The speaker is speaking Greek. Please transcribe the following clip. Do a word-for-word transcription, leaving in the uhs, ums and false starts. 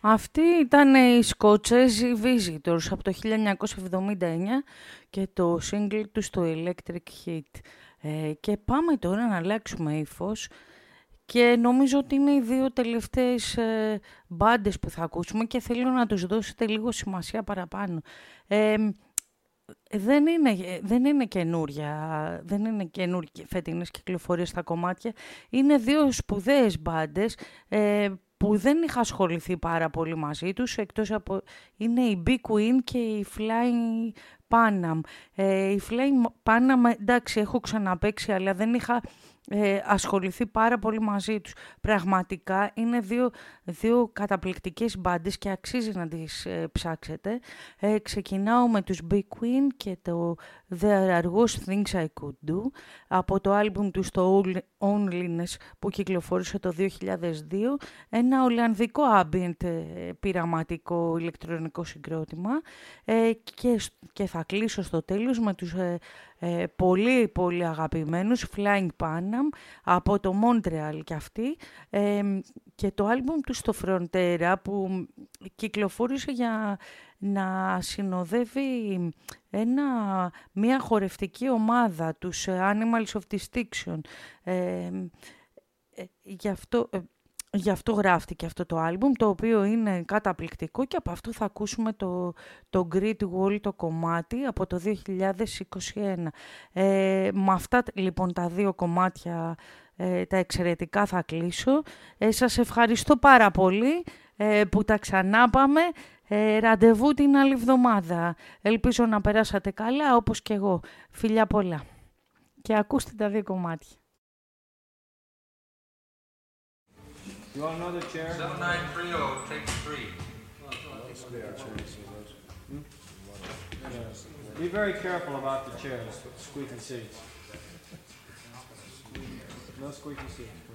Αυτοί ήταν οι Σκοτσέζοι Visitors από το χίλια εννιακόσια εβδομήντα εννιά και το single του στο Electric Heat. Ε, και πάμε τώρα να αλλάξουμε ύφος και νομίζω ότι είναι οι δύο τελευταίες ε, μπάντες που θα ακούσουμε και θέλω να τους δώσετε λίγο σημασία παραπάνω. Ε, δεν είναι, δεν είναι καινούρια, δεν είναι καινούργια φετινές κυκλοφορίες στα κομμάτια. Είναι δύο σπουδαίες μπάντες ε, που δεν είχα ασχοληθεί πάρα πολύ μαζί τους, εκτός από είναι η Big Queen και η Flying Panam. Ε, η Flying Panam, εντάξει, έχω ξαναπαίξει, αλλά δεν είχα ε, ασχοληθεί πάρα πολύ μαζί τους. Πραγματικά είναι δύο, δύο καταπληκτικές μπάντες και αξίζει να τις ε, ψάξετε. Ε, ξεκινάω με τους Big Queen και το There Are Worse Things I Could Do από το άλμπουμ του στο Onlyness που κυκλοφόρησε το δύο χιλιάδες δύο, ένα ολλανδικό ambient ε, πειραματικό ηλεκτρονικό συγκρότημα ε, και, και θα κλείσω στο τέλος με τους ε, ε, πολύ πολύ αγαπημένους Flying Panam από το Montreal και αυτοί ε, και το άλμπουμ του στο Frontera που κυκλοφόρησε για να συνοδεύει ένα, μια χορευτική ομάδα, τους Animals of Distinction. Ε, ε, γι' αυτό... Ε, Γι' αυτό γράφτηκε αυτό το άλμπουμ, το οποίο είναι καταπληκτικό και από αυτό θα ακούσουμε το, το Great Wall, το κομμάτι, από το δύο χιλιάδες είκοσι ένα. Ε, με αυτά λοιπόν τα δύο κομμάτια, ε, τα εξαιρετικά θα κλείσω. Ε, σας ευχαριστώ πάρα πολύ ε, που τα ξανά πάμε. Ε, ραντεβού την άλλη εβδομάδα. Ελπίζω να περάσατε καλά, όπως και εγώ. Φιλιά πολλά. Και ακούστε τα δύο κομμάτια. You want another chair? seven nine three zero, take three. Hmm? Be very careful about the chairs, squeaky seats. No squeaky seats.